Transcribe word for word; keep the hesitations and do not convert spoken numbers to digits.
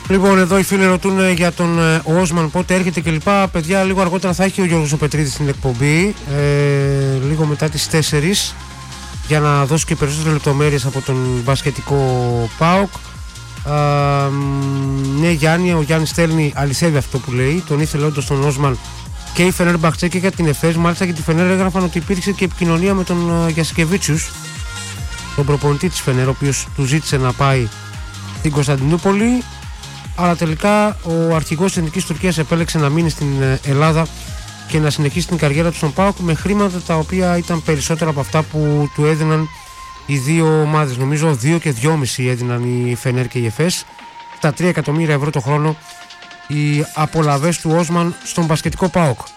Λοιπόν, εδώ οι φίλοι ρωτούν για τον Όσμαν πότε έρχεται κλπ. Παιδιά, λίγο αργότερα θα έχει ο Γιώργος ο Πετρίδης στην εκπομπή, ε, λίγο μετά τις τέσσερις, για να δώσει και περισσότερες λεπτομέρειες από τον μπασκετικό ΠΑΟΚ. Ε, ναι, Γιάννη, ο Γιάννης στέλνει, αληθεύει αυτό που λέει. Τον ήθελε όντως τον Όσμαν και η Φενέρμπαχτσε και για την Εφές. Μάλιστα και τη Φενέρ έγραφαν ότι υπήρξε και επικοινωνία με τον Γιασικεβίτσιους, τον προπονητή της Φενέρ, ο οποίος του ζήτησε να πάει στην Κωνσταντινούπολη. Αλλά τελικά ο αρχηγός της Εθνικής Τουρκίας επέλεξε να μείνει στην Ελλάδα και να συνεχίσει την καριέρα του στον ΠΑΟΚ με χρήματα τα οποία ήταν περισσότερα από αυτά που του έδιναν οι δύο ομάδες. Νομίζω δύο και δυόμισι έδιναν η Φενέρ και η Εφές. Τα τρία εκατομμύρια ευρώ το χρόνο οι απολαβές του Όσμαν στον μπασκετικό ΠΑΟΚ.